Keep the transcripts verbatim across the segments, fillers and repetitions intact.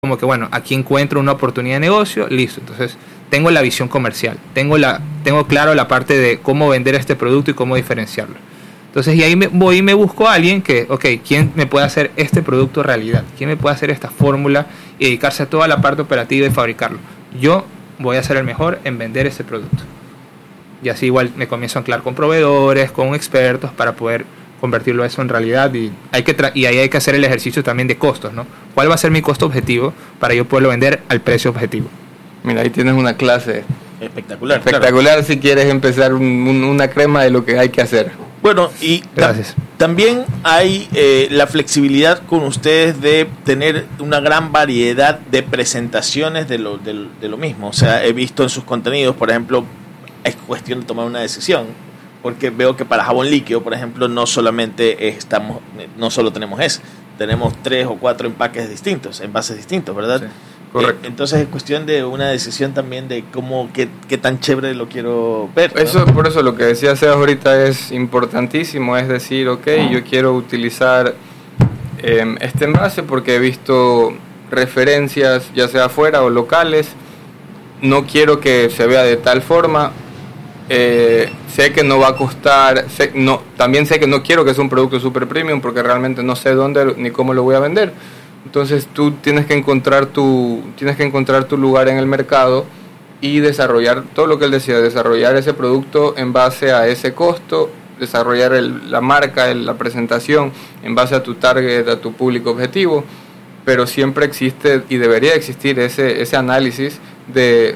como que, bueno, aquí encuentro una oportunidad de negocio, listo. Entonces, tengo la visión comercial, tengo la tengo claro la parte de cómo vender este producto y cómo diferenciarlo. Entonces, y ahí me, voy y me busco a alguien que, ok, ¿quién me puede hacer este producto realidad? ¿Quién me puede hacer esta fórmula y dedicarse a toda la parte operativa y fabricarlo? Yo voy a ser el mejor en vender ese producto. Y así igual me comienzo a anclar con proveedores, con expertos para poder convertirlo eso en realidad, y hay que tra- y ahí hay que hacer el ejercicio también de costos, ¿no? ¿Cuál va a ser mi costo objetivo para yo poderlo vender al precio objetivo? Mira, ahí tienes una clase espectacular. Espectacular, claro. Si quieres empezar un, un, una crema de lo que hay que hacer. Bueno, y Gracias. tam- también hay eh, la flexibilidad con ustedes de tener una gran variedad de presentaciones de lo, de, de lo mismo. O sea, he visto en sus contenidos, por ejemplo, es cuestión de tomar una decisión. Porque veo que para jabón líquido, por ejemplo, no solamente estamos, no solo tenemos ese, tenemos tres o cuatro empaques distintos, envases distintos, ¿verdad? Sí, correcto. Eh, entonces es cuestión de una decisión también de cómo, qué, qué tan chévere lo quiero ver, ¿no? Eso, por eso lo que decía Sebas ahorita es importantísimo, es decir, ok, yo quiero utilizar eh, este envase porque he visto referencias, ya sea afuera o locales, no quiero que se vea de tal forma. Eh, sé que no va a costar, sé, no, también sé que no quiero que sea un producto super premium porque realmente no sé dónde ni cómo lo voy a vender. Entonces tú tienes que encontrar tu, tienes que encontrar tu lugar en el mercado y desarrollar todo lo que él decía, desarrollar ese producto en base a ese costo, desarrollar el, la marca, el, la presentación en base a tu target, a tu público objetivo, pero siempre existe y debería existir ese, ese análisis de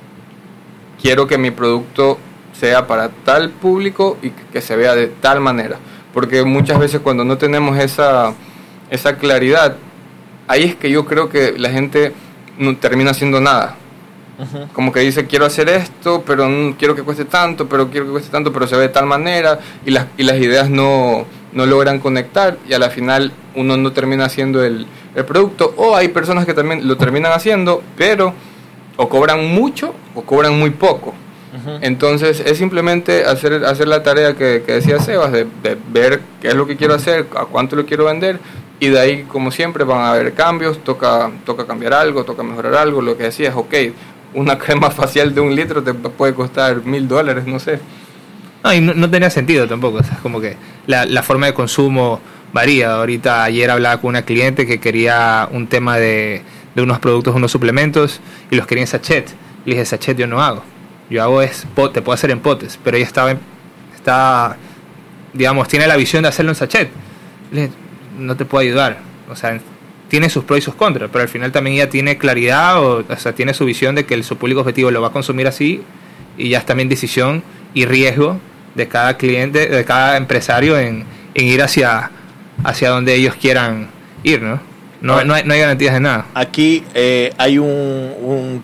quiero que mi producto sea para tal público y que se vea de tal manera, porque muchas veces cuando no tenemos esa, esa claridad, ahí es que yo creo que la gente no termina haciendo nada. Uh-huh. Como que dice, quiero hacer esto, pero no quiero que cueste tanto, pero quiero que cueste tanto, pero se ve de tal manera, y las, y las ideas no, no logran conectar, y a la final uno no termina haciendo el, el producto, o hay personas que también lo terminan haciendo, pero o cobran mucho o cobran muy poco. Uh-huh. Entonces es simplemente hacer, hacer la tarea que, que decía Sebas, de, de ver qué es lo que quiero hacer, a cuánto lo quiero vender, y de ahí, como siempre, van a haber cambios, toca, toca cambiar algo, toca mejorar algo. Lo que decía es, ok, una crema facial de un litro te puede costar mil dólares, no sé. No, y no, no tenía sentido tampoco, o sea, es como que la, la forma de consumo varía. Ahorita, ayer hablaba con una cliente que quería un tema de, de unos productos, unos suplementos, y los quería en sachet. Le dije, sachet yo no hago. Yo hago es pote, puedo hacer en potes, pero ella estaba, está, digamos, tiene la visión de hacerlo en sachet. Le dije, no te puedo ayudar, o sea, tiene sus pros y sus contras, pero al final también ella tiene claridad, o, o sea, tiene su visión de que el, su público objetivo lo va a consumir así, y ya es también decisión y riesgo de cada cliente, de cada empresario en, en ir hacia, hacia donde ellos quieran ir, ¿no? No, no, hay, no hay garantías de nada. Aquí eh, hay un, un,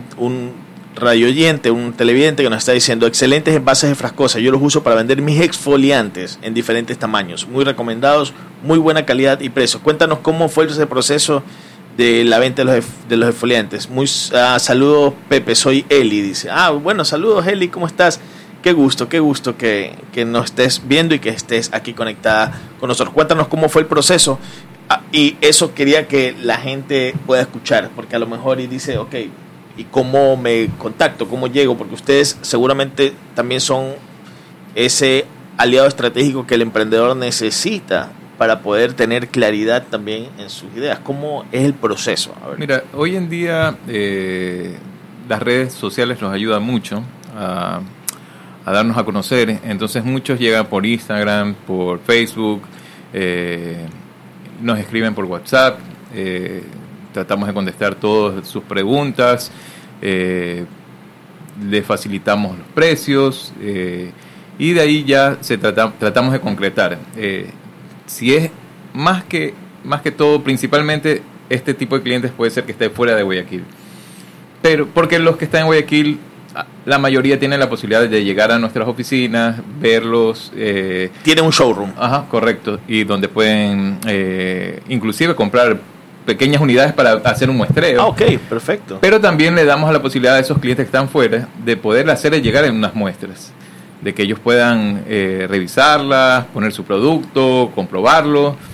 un radio oyente, un televidente que nos está diciendo: excelentes envases de Frascosa, yo los uso para vender mis exfoliantes en diferentes tamaños, muy recomendados, muy buena calidad y precio. Cuéntanos cómo fue ese proceso de la venta de los, de los exfoliantes. Muy uh, saludos, Pepe, soy Eli, dice. Ah, bueno, saludos, Eli, ¿cómo estás? Qué gusto, qué gusto que, que nos estés viendo y que estés aquí conectada con nosotros. Cuéntanos cómo fue el proceso, ah, y eso quería que la gente pueda escuchar, porque a lo mejor y dice, ok, ¿y cómo me contacto? ¿Cómo llego? Porque ustedes seguramente también son ese aliado estratégico que el emprendedor necesita para poder tener claridad también en sus ideas. ¿Cómo es el proceso? A ver. Mira, hoy en día eh, las redes sociales nos ayudan mucho a, a darnos a conocer. Entonces muchos llegan por Instagram, por Facebook, eh, nos escriben por WhatsApp, eh, tratamos de contestar todas sus preguntas, eh, le facilitamos los precios, eh, y de ahí ya se trata, tratamos de concretar. Eh, si es más que, más que todo, principalmente este tipo de clientes puede ser que esté fuera de Guayaquil. Pero porque los que están en Guayaquil, la mayoría tienen la posibilidad de llegar a nuestras oficinas, verlos. Eh, Tienen un showroom. Ajá, correcto. Y donde pueden eh, inclusive comprar pequeñas unidades para hacer un muestreo. Ah, ok, perfecto. Pero también le damos la posibilidad a esos clientes que están fuera de poder hacerles llegar en unas muestras, de que ellos puedan eh, revisarlas, poner su producto, comprobarlo,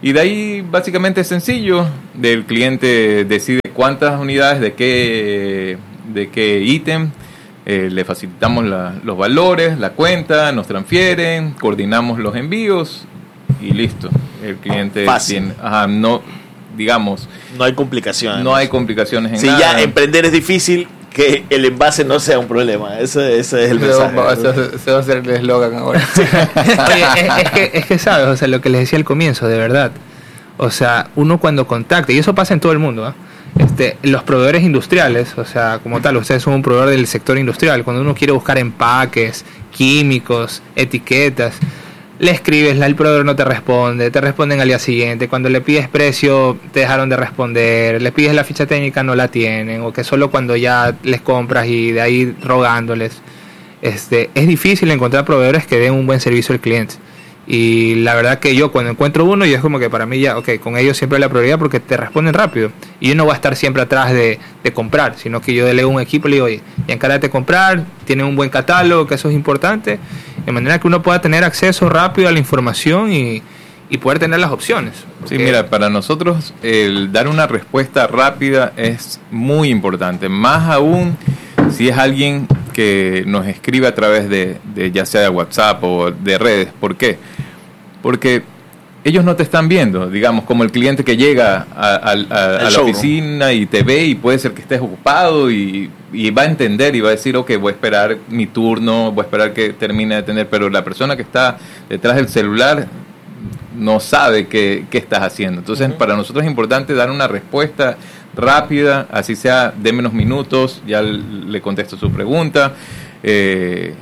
Y de ahí básicamente es sencillo, el cliente decide cuántas unidades de qué, de qué ítem, eh, le facilitamos la, los valores, la cuenta, nos transfieren, coordinamos los envíos y listo. El cliente Fácil. tiene, ajá, no, digamos, No hay complicaciones. no hay complicaciones en Si nada. ya emprender es difícil, que el envase no sea un problema. Ese, ese es el Pero mensaje. va- se, se va a hacer el eslogan ahora. Oye, es, es que, es que sabes, o sea, lo que les decía al comienzo, de verdad. O sea, uno cuando contacta, y eso pasa en todo el mundo, ¿eh? este, los proveedores industriales, o sea, como tal, ustedes son un proveedor del sector industrial, cuando uno quiere buscar empaques, químicos, etiquetas, le escribes, el proveedor no te responde, te responden al día siguiente, cuando le pides precio te dejaron de responder, le pides la ficha técnica no la tienen, o que solo cuando ya les compras y de ahí rogándoles. Este, es difícil encontrar proveedores que den un buen servicio al cliente. Y la verdad que yo cuando encuentro uno, y es como que para mí ya, ok, con ellos siempre la prioridad porque te responden rápido. Y yo no voy a estar siempre atrás de, de comprar, sino que yo delego un equipo y le digo, oye, y encárgate de comprar, tienen un buen catálogo, que eso es importante, de manera que uno pueda tener acceso rápido a la información y, y poder tener las opciones. Sí, Porque- mira, para nosotros el dar una respuesta rápida es muy importante, más aún si es alguien que nos escribe a través de, de ya sea de WhatsApp o de redes. ¿Por qué? Porque ellos no te están viendo, digamos, como el cliente que llega a, a- a- a la showroom. oficina y te ve y puede ser que estés ocupado y, y va a entender y va a decir, ok, voy a esperar mi turno, voy a esperar que termine de atender, pero la persona que está detrás del celular no sabe qué, qué estás haciendo. Entonces, Ujú. para nosotros es importante dar una respuesta rápida, así sea de menos minutos, ya l- le contesto su pregunta. eh,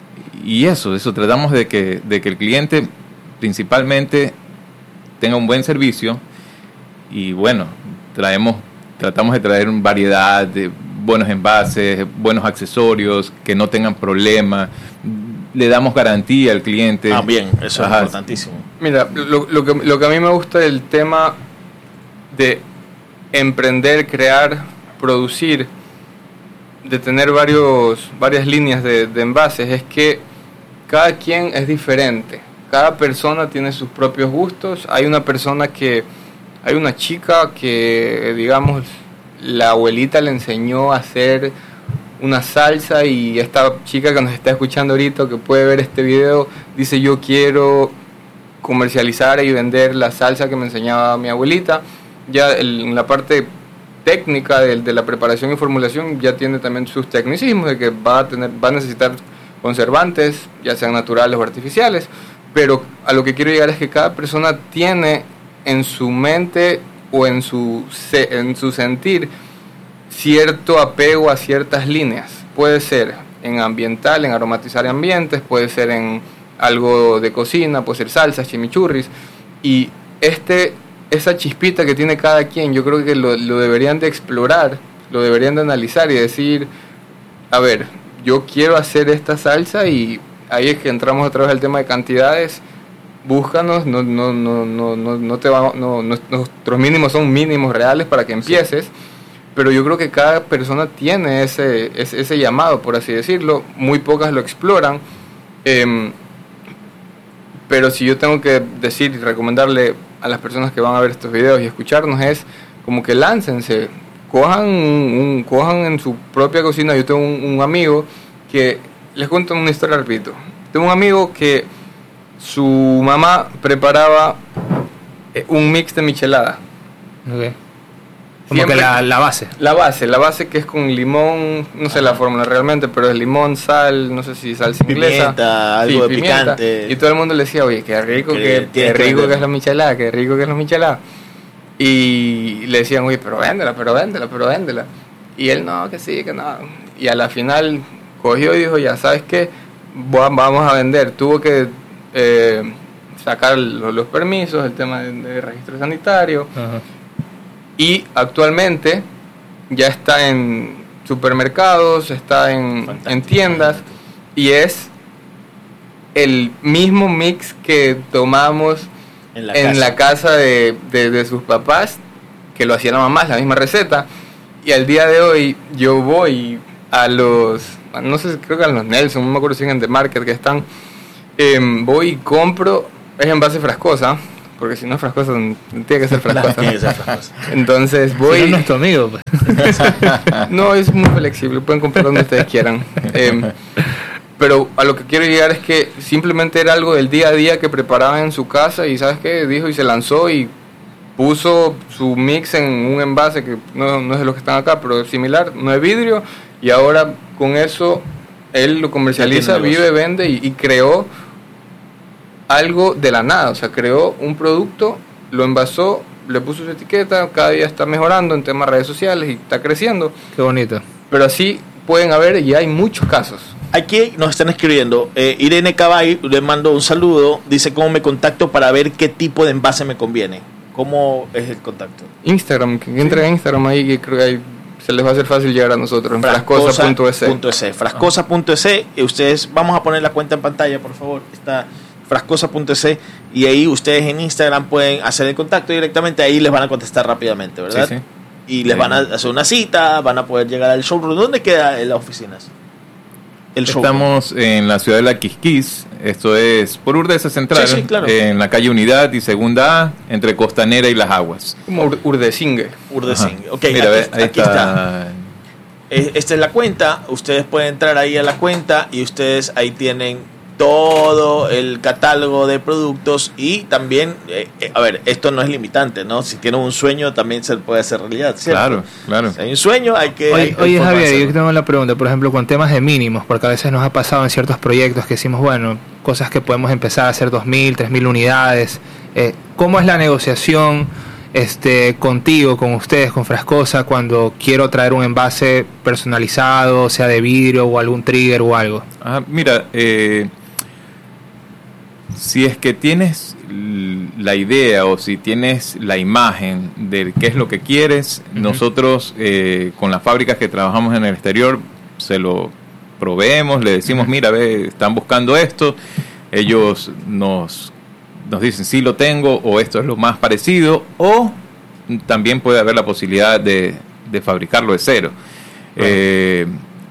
y eso, eso tratamos de que, de que el cliente principalmente tenga un buen servicio y bueno, traemos, tratamos de traer una variedad de buenos envases, buenos accesorios, que no tengan problemas, le damos garantía al cliente. Ah, bien, eso Ajá. es importantísimo. Mira, lo, lo, que, lo que a mí me gusta del tema de emprender, crear, producir, de tener varios, varias líneas de, de envases, es que cada quien es diferente. Cada persona tiene sus propios gustos. Hay una persona que, hay una chica que, digamos, la abuelita le enseñó a hacer una salsa y esta chica que nos está escuchando ahorita, que puede ver este video, dice yo quiero comercializar y vender la salsa que me enseñaba mi abuelita. Ya el- en la parte técnica de, de la preparación y formulación ya tiene también sus tecnicismos de que va a tener, va a necesitar conservantes, ya sean naturales o artificiales, pero a lo que quiero llegar es que cada persona tiene en su mente o en su, se- en su sentir cierto apego a ciertas líneas. Puede ser en ambiental, en aromatizar ambientes, puede ser en algo de cocina, puede ser salsas, chimichurris, y este, esa chispita que tiene cada quien, yo creo que lo, lo deberían de explorar, lo deberían de analizar y decir, a ver, yo quiero hacer esta salsa, y ahí es que entramos otra vez al tema de cantidades. Búscanos, no, no, no, no, no, no te vamos, no, no- nuestros mínimos son mínimos reales para que empieces, pero yo creo que cada persona tiene ese, ese, ese llamado, por así decirlo, muy pocas lo exploran, em, pero si yo tengo que decir y recomendarle a las personas que van a ver estos videos y escucharnos es como que láncense, cojan, un, cojan en su propia cocina. Yo tengo un, un amigo que, les cuento una historia, repito, tengo un amigo que su mamá preparaba eh, un mix de michelada. Ok. Como Siempre- que la, la base. La base, la base que es con limón, no sé la fórmula realmente, pero es limón, sal, no sé si salsa inglesa. Pimienta, algo de pimienta. picante. Y todo el mundo le decía, oye, qué rico Que que, tienes qué que rico venderlo. que es la michelada, qué rico que es la michelada. Y le decían, oye, pero véndela, pero véndela, pero véndela. Y él, no, que sí, que no. Y a la final cogió y dijo, ya, ¿sabes qué? Va- Vamos a vender. Tuvo que eh, sacar los, los permisos, el tema de, de registro sanitario. Ajá. Y actualmente ya está en supermercados, está en, Fantástico. en tiendas, y es el mismo mix que tomamos En la en casa. la casa de, de- de sus papás, que lo hacía la mamá, es la misma receta. Y al día de hoy yo voy a los, no sé, creo que a los Nelson, no me acuerdo si en The Market que están, em, voy y compro, es en base frascosa, porque si no Frascosa tiene que ser Frascosa. Tiene que ser Frascosa. Entonces voy... Si no, no es tu amigo, pues. No, es muy flexible, pueden comprar donde ustedes quieran. Eh, pero a lo que quiero llegar es que simplemente era algo del día a día que preparaban en su casa y ¿sabes qué? Dijo y se lanzó y puso su mix en un envase que no, no es de los que están acá, pero es similar, no es vidrio, y ahora con eso él lo comercializa, vive, vende y, y creó algo de la nada, o sea, creó un producto, lo envasó, le puso su etiqueta, cada día está mejorando en temas de redes sociales y está creciendo. Qué bonito. Pero así pueden haber y hay muchos casos. Aquí nos están escribiendo, eh, Irene Cabay le mando un saludo, dice cómo me contacto para ver qué tipo de envase me conviene. ¿Cómo es el contacto? Instagram, que entre sí. a Instagram ahí, que creo que ahí se les va a hacer fácil llegar a nosotros, en frascosa punto es. frascosa punto es, y ustedes, vamos a poner la cuenta en pantalla, por favor, está frascosa punto es, y ahí ustedes en Instagram pueden hacer el contacto directamente, ahí les van a contestar rápidamente, ¿verdad? Sí, sí. Y les sí. van a hacer una cita, van a poder llegar al showroom. ¿Dónde queda las oficinas? El Estamos showroom. En la ciudad de La Quisquís, esto es por Urdesa Central, sí, sí, claro. En la calle Unidad y Segunda A, entre Costanera y Las Aguas. Como Ur- Urdesingue. Urdesingue, ok, Mira, aquí, ve, ahí aquí está. está. Esta es la cuenta, ustedes pueden entrar ahí a la cuenta y ustedes ahí tienen todo el catálogo de productos y también, eh, eh, a ver, esto no es limitante, ¿no? Si tienen un sueño también se puede hacer realidad, ¿cierto? Claro, claro. Si hay un sueño, hay que... Oye, hay, hay oye forma de Javier, hacerlo. yo tengo la pregunta, por ejemplo, con temas de mínimos, porque a veces nos ha pasado en ciertos proyectos que decimos, bueno, cosas que podemos empezar a hacer dos mil, tres mil unidades. Eh, ¿Cómo es la negociación este, contigo, con ustedes, con Frascosa, cuando quiero traer un envase personalizado, sea de vidrio o algún trigger o algo? Ajá, mira, eh, si es que tienes la idea o si tienes la imagen de qué es lo que quieres, uh-huh. nosotros eh, con las fábricas que trabajamos en el exterior se lo proveemos, le decimos, uh-huh. mira, ve, están buscando esto, ellos nos, nos dicen sí lo tengo o esto es lo más parecido, o también puede haber la posibilidad de, de fabricarlo de cero. Uh-huh. Eh,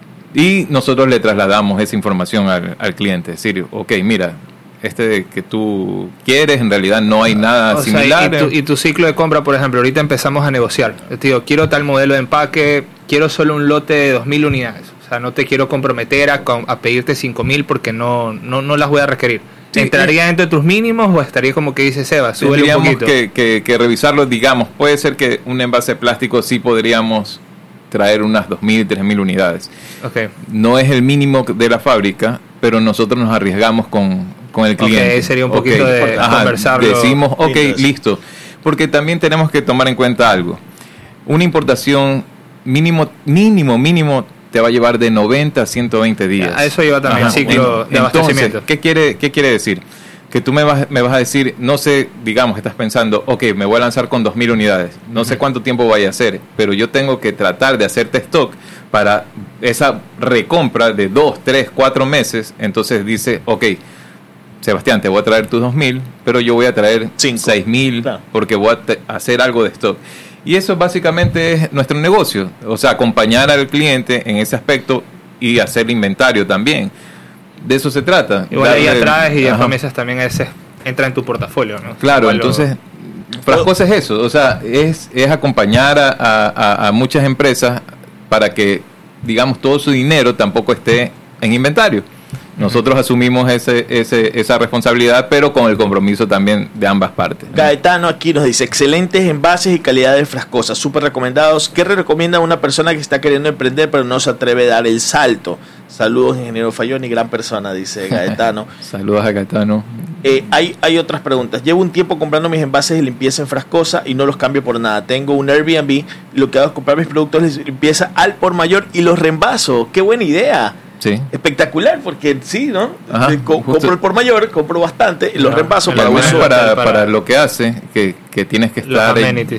y nosotros le trasladamos esa información al, al cliente, es decir, ok, mira, este que tú quieres, en realidad no hay nada o similar. Sea, y, tu, y tu ciclo de compra, por ejemplo, ahorita empezamos a negociar. Te digo, quiero tal modelo de empaque, quiero solo un lote de dos mil unidades. O sea, no te quiero comprometer a, a pedirte cinco mil porque no, no, no las voy a requerir. Sí, ¿entraría dentro de tus mínimos o estaría como que dice Seba, súbele un poquito? Que, que, que revisarlo, digamos, puede ser que un envase de plástico sí podríamos traer unas dos mil, tres mil unidades. Okay. No es el mínimo de la fábrica, pero nosotros nos arriesgamos con, con el cliente. Okay, sería un poquito okay. de Ajá, conversarlo. Decimos, ok, listo. Porque también tenemos que tomar en cuenta algo. Una importación mínimo, mínimo, mínimo te va a llevar de noventa a ciento veinte días. A eso lleva también el ciclo en, de abastecimiento. Entonces, ¿qué quiere, qué quiere decir? Que tú me vas, me vas a decir, no sé, digamos, estás pensando, ok, me voy a lanzar con dos mil unidades, no uh-huh. sé cuánto tiempo vaya a hacer, pero yo tengo que tratar de hacerte stock para esa recompra de dos, tres, cuatro meses. Entonces dice, ok, Sebastián, te voy a traer tus dos mil, pero yo voy a traer seis mil, claro. porque voy a te- hacer algo de stock. Y eso básicamente es nuestro negocio, o sea, acompañar al cliente en ese aspecto y hacer inventario también. De eso se trata. Igual ahí atrás y después meses también ese entra en tu portafolio, ¿no? Claro, Igual entonces, Frascosa es eso, o sea, es, es acompañar a, a, a muchas empresas para que, digamos, todo su dinero tampoco esté en inventario. Nosotros uh-huh. asumimos ese, ese, esa responsabilidad, pero con el compromiso también de ambas partes. Gaetano aquí nos dice, excelentes envases y calidad de Frascosa, súper recomendados. ¿Qué recomienda a una persona que está queriendo emprender pero no se atreve a dar el salto? Saludos, ingeniero Fayoni, gran persona, dice Gaetano. Saludos a Gaetano. Eh, hay, hay otras preguntas. Llevo un tiempo comprando mis envases de limpieza en Frascosa y no los cambio por nada. Tengo un Airbnb, lo que hago es comprar mis productos de limpieza al por mayor y los reembazo. ¡Qué buena idea! Sí. Espectacular, porque sí, ¿no? Ajá, Co- compro el por mayor, compro bastante y los no, reembazo para uso. Para, para, para lo que hace, que, que tienes que estar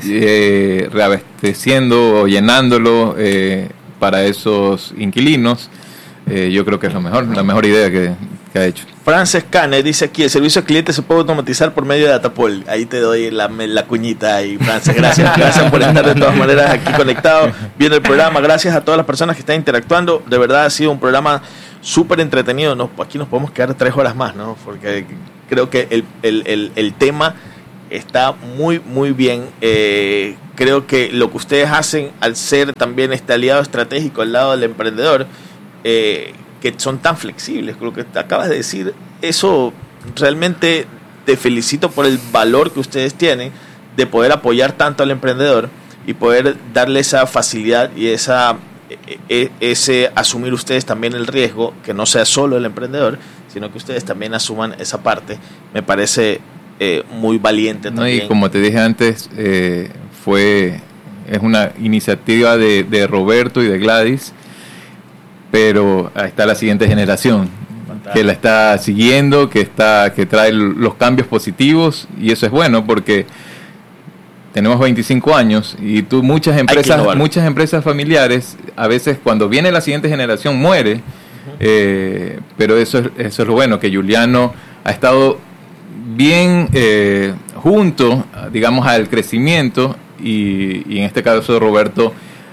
eh, reabasteciendo o llenándolo eh, para esos inquilinos. Eh, yo creo que es lo mejor, la mejor idea que, que ha hecho. Frances Cane dice aquí, el servicio al cliente se puede automatizar por medio de Datapol. Ahí te doy la, la cuñita ahí, Frances. Gracias, gracias por estar de todas maneras aquí conectado, viendo el programa. Gracias a todas las personas que están interactuando. De verdad ha sido un programa súper entretenido. Nos, aquí nos podemos quedar tres horas más, ¿no? Porque creo que el, el, el, el tema está muy, muy bien. Eh, creo que lo que ustedes hacen al ser también este aliado estratégico al lado del emprendedor, eh, que son tan flexibles, lo que te acabas de decir, eso realmente te felicito por el valor que ustedes tienen de poder apoyar tanto al emprendedor y poder darle esa facilidad y esa e, ese asumir ustedes también el riesgo, que no sea solo el emprendedor, sino que ustedes también asuman esa parte. Me parece eh, muy valiente también. No, y como te dije antes, eh, fue es una iniciativa de, de Roberto y de Gladys, pero ahí está la siguiente generación que la está siguiendo, que está que trae los cambios positivos, y eso es bueno porque tenemos veinticinco años y tú muchas empresas muchas empresas familiares, a veces cuando viene la siguiente generación muere, uh-huh. eh, pero eso es, eso es lo bueno, que Juliano ha estado bien eh, junto, digamos, al crecimiento, y, y en este caso Roberto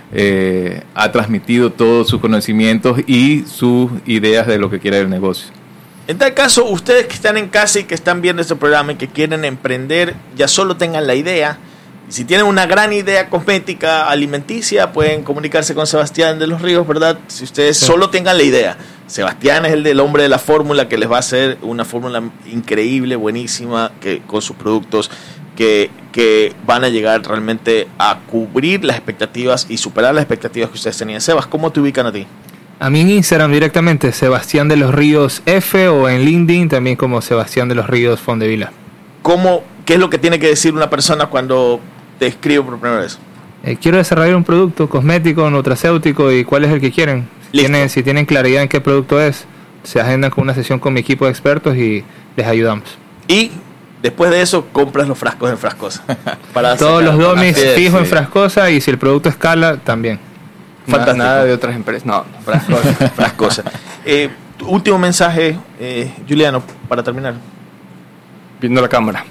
eh, ha transmitido todos sus conocimientos y sus ideas de lo que quiere el negocio. En tal caso, ustedes que están en casa y que están viendo este programa y que quieren emprender, ya solo tengan la idea. Si tienen una gran idea cosmética, alimenticia, pueden comunicarse con Sebastián de los Ríos, ¿verdad? Si ustedes sí. solo tengan la idea. Sebastián es el del hombre de la fórmula, que les va a hacer una fórmula increíble, buenísima, que con sus productos que, que van a llegar realmente a cubrir las expectativas y superar las expectativas que ustedes tenían. Sebas, ¿cómo te ubican a ti? A mí en Instagram directamente, Sebastián de los Ríos F, o en LinkedIn también como Sebastián de los Ríos Fondevila. ¿Cómo, qué es lo que tiene que decir una persona cuando te escribo por primera vez? Eh, quiero desarrollar un producto cosmético, nutracéutico, y cuál es el que quieren. Si tienen, si tienen claridad en qué producto es, se agendan con una sesión con mi equipo de expertos y les ayudamos. Y después de eso, compras los frascos en Frascosa. Para todos los domis fijo en Frascosa, y si el producto escala, también. Fantástico. Nada, nada de otras empresas. No, Frascosa. Frascosa. Eh, último mensaje, eh, Juliano, para terminar. Viendo la cámara.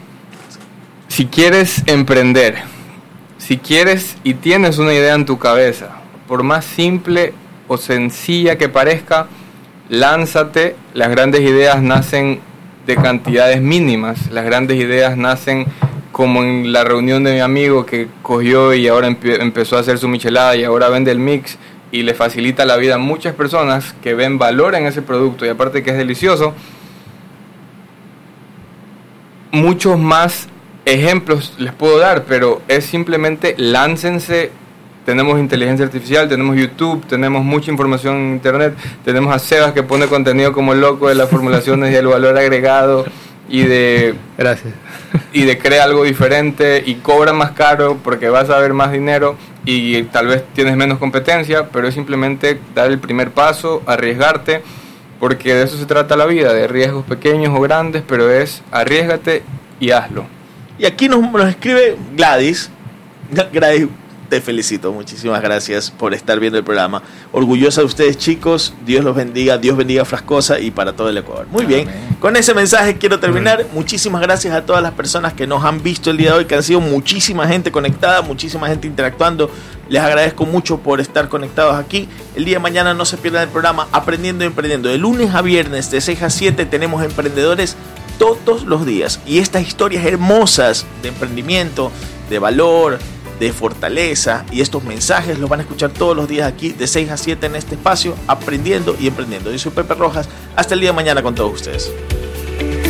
Si quieres emprender, si quieres y tienes una idea en tu cabeza, por más simple o sencilla que parezca, lánzate. Las grandes ideas nacen de cantidades mínimas. Las grandes ideas nacen como en la reunión de mi amigo que cogió y ahora empe- empezó a hacer su michelada y ahora vende el mix y le facilita la vida a muchas personas que ven valor en ese producto, y aparte que es delicioso. Muchos más ejemplos les puedo dar, pero es simplemente láncense. Tenemos inteligencia artificial, tenemos YouTube, tenemos mucha información en internet, tenemos a Sebas que pone contenido como loco de las formulaciones y el valor agregado y de gracias y de crea algo diferente y cobra más caro porque vas a ver más dinero y tal vez tienes menos competencia, pero es simplemente dar el primer paso, arriesgarte, porque de eso se trata la vida, de riesgos pequeños o grandes, pero es arriésgate y hazlo. Y aquí nos, nos escribe Gladys. Gladys, te felicito, muchísimas gracias por estar viendo el programa. Orgullosa de ustedes, chicos. Dios los bendiga, Dios bendiga Frascosa y para todo el Ecuador. Muy bien, con ese mensaje quiero terminar. Muchísimas gracias a todas las personas que nos han visto el día de hoy, que han sido muchísima gente conectada, muchísima gente interactuando. Les agradezco mucho por estar conectados aquí. El día de mañana no se pierdan el programa Aprendiendo y Emprendiendo. De lunes a viernes, de seis a siete, tenemos emprendedores todos los días. Y estas historias hermosas de emprendimiento, de valor, de fortaleza, y estos mensajes los van a escuchar todos los días aquí de seis a siete en este espacio, Aprendiendo y Emprendiendo. Yo soy Pepe Rojas. Hasta el día de mañana con todos ustedes.